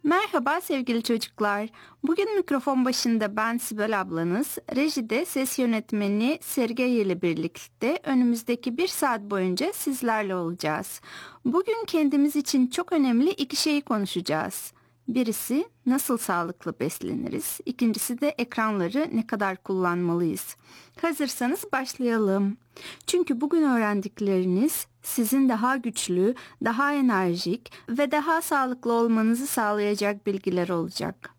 Merhaba sevgili çocuklar. Bugün mikrofon başında ben Sibel ablanız, rejide ses yönetmeni Sergey ile birlikte önümüzdeki bir saat boyunca sizlerle olacağız. Bugün kendimiz için çok önemli iki şeyi konuşacağız. Birisi nasıl sağlıklı besleniriz, ikincisi de ekranları ne kadar kullanmalıyız. Hazırsanız başlayalım. Çünkü bugün öğrendikleriniz sizin daha güçlü, daha enerjik ve daha sağlıklı olmanızı sağlayacak bilgiler olacak.